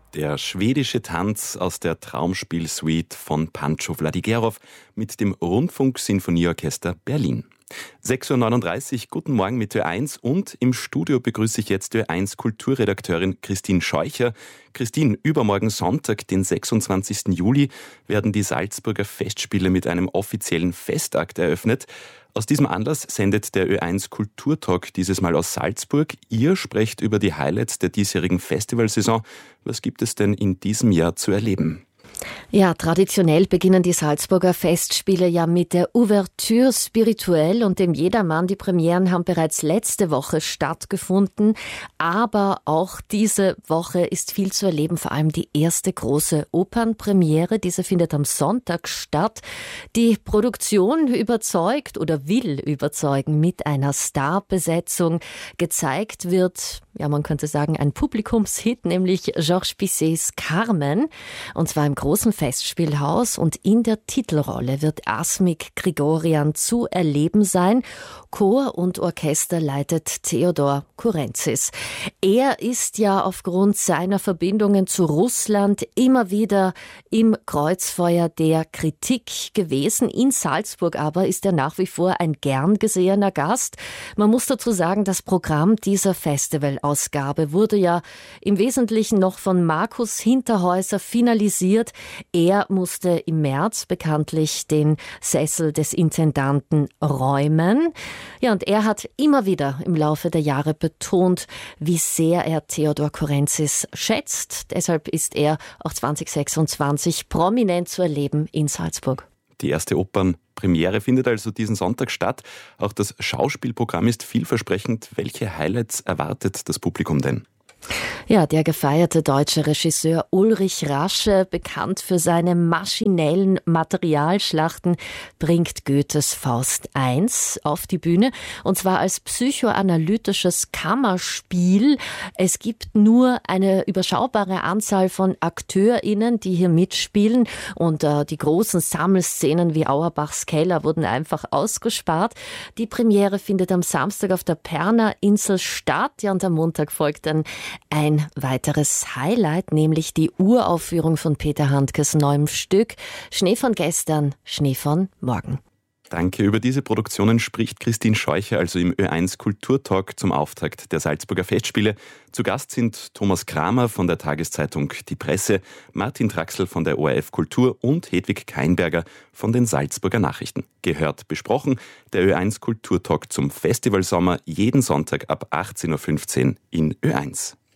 Der schwedische Tanz aus der Traumspielsuite von Pancho Vladigerov mit dem Rundfunk-Sinfonieorchester Berlin. 6.39 Uhr, guten Morgen mit Ö1 und im Studio begrüße ich jetzt Ö1 Kulturredakteurin Christine Scheucher. Christine, übermorgen Sonntag, den 26. Juli, werden die Salzburger Festspiele mit einem offiziellen Festakt eröffnet. Aus diesem Anlass sendet der Ö1 Kulturtalk dieses Mal aus Salzburg. Ihr sprecht über die Highlights der diesjährigen Festivalsaison. Was gibt es denn in diesem Jahr zu erleben? Ja, traditionell beginnen die Salzburger Festspiele ja mit der Ouverture spirituelle und dem Jedermann. Die Premieren haben bereits letzte Woche stattgefunden, aber auch diese Woche ist viel zu erleben, vor allem die erste große Opernpremiere. Diese findet am Sonntag statt. Die Produktion überzeugt oder will überzeugen mit einer Starbesetzung. Gezeigt wird, ja, man könnte sagen, ein Publikumshit, nämlich Georges Bizets Carmen, und zwar im großen Festspielhaus, und in der Titelrolle wird Asmik Grigorian zu erleben sein. Chor und Orchester leitet Theodor Kurenzis. Er ist ja aufgrund seiner Verbindungen zu Russland immer wieder im Kreuzfeuer der Kritik gewesen. In Salzburg aber ist er nach wie vor ein gern gesehener Gast. Man muss dazu sagen, das Programm dieser Festivalausgabe wurde ja im Wesentlichen noch von Markus Hinterhäuser finalisiert. Er musste im März bekanntlich den Sessel des Intendanten räumen. Ja, und er hat immer wieder im Laufe der Jahre betont, wie sehr er Theodor Kurenzis schätzt. Deshalb ist er auch 2026 prominent zu erleben in Salzburg. Die erste Opernpremiere findet also diesen Sonntag statt. Auch das Schauspielprogramm ist vielversprechend. Welche Highlights erwartet das Publikum denn? Ja, der gefeierte deutsche Regisseur Ulrich Rasche, bekannt für seine maschinellen Materialschlachten, bringt Goethes Faust I auf die Bühne, und zwar als psychoanalytisches Kammerspiel. Es gibt nur eine überschaubare Anzahl von AkteurInnen, die hier mitspielen, und die großen Sammelszenen wie Auerbachs Keller wurden einfach ausgespart. Die Premiere findet am Samstag auf der Perner Insel statt, ja, und am Montag folgt dann ein weiteres Highlight, nämlich die Uraufführung von Peter Handkes neuem Stück Schnee von gestern, Schnee von morgen. Danke. Über diese Produktionen spricht Christine Scheucher also im Ö1 Kulturtalk zum Auftakt der Salzburger Festspiele. Zu Gast sind Thomas Kramer von der Tageszeitung Die Presse, Martin Traxel von der ORF Kultur und Hedwig Keinberger von den Salzburger Nachrichten. Gehört, besprochen, der Ö1 Kulturtalk zum Festivalsommer jeden Sonntag ab 18.15 Uhr in Ö1.